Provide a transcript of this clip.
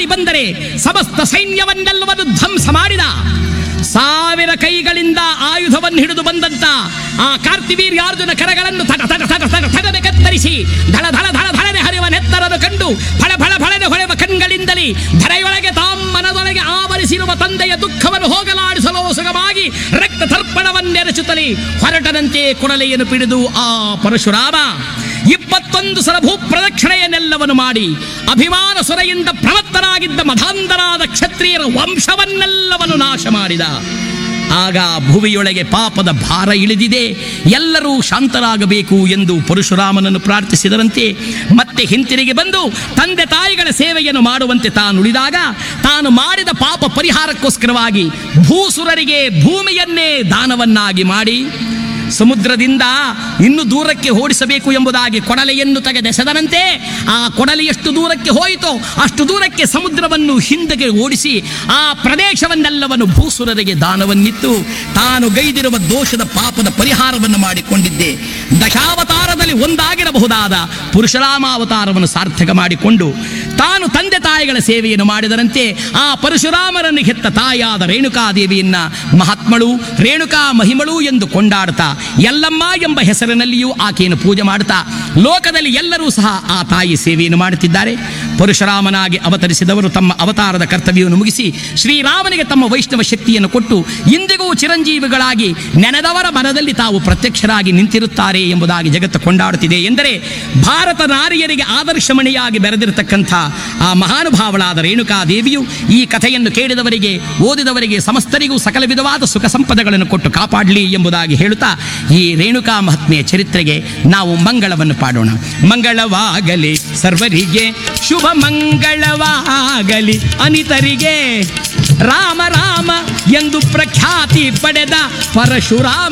ದಾರಿ ಬಂದರೆ ಸಮಸ್ತ ಸೈನ್ಯವನ್ನೆಲ್ಲವನ್ನು ಧ್ವಂಸ ಮಾಡಿದ. 1000 ಕೈಗಳಿಂದ ಆಯುಧವನ್ನು ಹಿಡಿದು ಬಂದಂತ ಆ ಕಾರ್ತಿವೀರ್ಯಾರ್ಜುನ ಕರಗಳನ್ನು ತಗದೆ ಕತ್ತರಿಸಿ ಧಳ ಧಳ ಧಳ ಧಳನೆ ಹರಿವ ನೆತ್ತರನ್ನು ಕಂಡು ಫಳ ಫಳ ಫಳನೆ ಹೊಳೆವ ಕಣ್ಗಳಿಂದಲೇ ಧರೆಯೊಳಗೆ ಮನದೊಳಗೆ ಆವರಿಸಿರುವ ತಂದೆಯ ದುಃಖವನ್ನು ಹೋಗಲಾಡಿಸಲು ಸುಗವಾಗಿ ರಕ್ತ ತರ್ಪಣವನ್ನೆರಚುತ್ತಲೇ ಹೊರಟದಂತೆ ಕೊಡಲೆಯನ್ನು ಪಿಡಿದು ಆ ಪರಶುರಾಮ 21 ಸಲ ಭೂಪ್ರದಕ್ಷಿಣೆಯನ್ನೆಲ್ಲವನ್ನು ಮಾಡಿ ಅಭಿಮಾನ ಸುರೆಯಿಂದ ಪ್ರವತ್ತರಾಗಿದ್ದ ಮಧಾಂಧರಾದ ಕ್ಷತ್ರಿಯರ ವಂಶವನ್ನೆಲ್ಲವನ್ನು ನಾಶ ಮಾಡಿದ. ಆಗ ಭುವಿಯೊಳಗೆ ಪಾಪದ ಭಾರ ಇಳಿದಿದೆ, ಎಲ್ಲರೂ ಶಾಂತರಾಗಬೇಕು ಎಂದು ಪರಶುರಾಮನನ್ನು ಪ್ರಾರ್ಥಿಸಿದರಂತೆ ಮತ್ತೆ ಹಿಂತಿರುಗಿ ಬಂದು ತಂದೆ ತಾಯಿಗಳ ಸೇವೆಯನ್ನು ಮಾಡುವಂತೆ ತಾನುಳಿದಾಗ ತಾನು ಮಾಡಿದ ಪಾಪ ಪರಿಹಾರಕ್ಕೋಸ್ಕರವಾಗಿ ಭೂಸುರರಿಗೆ ಭೂಮಿಯನ್ನೇ ದಾನವನ್ನಾಗಿ ಮಾಡಿ ಸಮುದ್ರದಿಂದ ಇನ್ನು ದೂರಕ್ಕೆ ಓಡಿಸಬೇಕು ಎಂಬುದಾಗಿ ಕೊಡಲೆಯನ್ನು ತೆಗೆದೆಸೆದನಂತೆ. ಆ ಕೊಡಲಿ ಎಷ್ಟು ದೂರಕ್ಕೆ ಹೋಯಿತೋ ಅಷ್ಟು ದೂರಕ್ಕೆ ಸಮುದ್ರವನ್ನು ಹಿಂದಕ್ಕೆ ಓಡಿಸಿ ಆ ಪ್ರದೇಶವನ್ನೆಲ್ಲವನ್ನು ಭೂಸುರರಿಗೆ ದಾನವನ್ನಿತ್ತು ತಾನು ಗೈದಿರುವ ದೋಷದ ಪಾಪದ ಪರಿಹಾರವನ್ನು ಮಾಡಿಕೊಂಡಿದ್ದೆ. ದಶಾವತಾರದಲ್ಲಿ ಒಂದಾಗಿರಬಹುದಾದ ಪರಶುರಾಮಾವತಾರವನ್ನು ಸಾರ್ಥಕ ಮಾಡಿಕೊಂಡು ತಾನು ತಂದೆ ತಾಯಿಗಳ ಸೇವೆಯನ್ನು ಮಾಡಿದರಂತೆ ಆ ಪರಶುರಾಮರನ್ನು ಹೆತ್ತ ತಾಯಾದ ರೇಣುಕಾದೇವಿಯನ್ನ ಮಹಾತ್ಮಳು ರೇಣುಕಾ ಮಹಿಮಳು ಎಂದು ಕೊಂಡಾಡ್ತಾ ಯಲ್ಲಮ್ಮ ಎಂಬ ಹೆಸರಿನಲ್ಲಿಯೂ ಆಕೆಯನ್ನು ಪೂಜೆ ಮಾಡುತ್ತಾ ಲೋಕದಲ್ಲಿ ಎಲ್ಲರೂ ಸಹ ಆ ತಾಯಿ ಸೇವೆಯನ್ನು ಮಾಡುತ್ತಿದ್ದಾರೆ. ಪರಶುರಾಮನಾಗಿ ಅವತರಿಸಿದವರು ತಮ್ಮ ಅವತಾರದ ಕರ್ತವ್ಯವನ್ನು ಮುಗಿಸಿ ಶ್ರೀರಾಮನಿಗೆ ತಮ್ಮ ವೈಷ್ಣವ ಶಕ್ತಿಯನ್ನು ಕೊಟ್ಟು ಇಂದಿಗೂ ಚಿರಂಜೀವಿಗಳಾಗಿ ನೆನೆದವರ ಮನದಲ್ಲಿ ತಾವು ಪ್ರತ್ಯಕ್ಷರಾಗಿ ನಿಂತಿರುತ್ತಾರೆ ಎಂಬುದಾಗಿ ಜಗತ್ತು ಕೊಂಡಾಡುತ್ತಿದೆ. ಎಂದರೆ ಭಾರತ ನಾರಿಯರಿಗೆ ಆದರ್ಶಮಣಿಯಾಗಿ ಬೆರೆದಿರತಕ್ಕಂಥ ಆ ಮಹಾನುಭಾವಳಾದ ರೇಣುಕಾದೇವಿಯು ಈ ಕಥೆಯನ್ನು ಕೇಳಿದವರಿಗೆ ಓದಿದವರಿಗೆ ಸಮಸ್ತರಿಗೂ ಸಕಲ ವಿಧವಾದ ಸುಖ ಸಂಪದಗಳನ್ನು ಕೊಟ್ಟು ಕಾಪಾಡಲಿ ಎಂಬುದಾಗಿ ಹೇಳುತ್ತಾ ಈ ರೇಣುಕಾ ಮಹಾತ್ಮೆಯ ಚರಿತ್ರೆಗೆ ನಾವು ಮಂಗಳವನ್ನು ಪಾಡೋಣ. ಮಂಗಳವಾಗಲಿ ಸರ್ವರಿಗೆ, ಶುಭ ಮಂಗಳವಾಗಲಿ ಅನಿತರಿಗೆ. ರಾಮ ರಾಮ ಎಂದು ಪ್ರಖ್ಯಾತಿ ಪಡೆದ ಪರಶುರಾಮ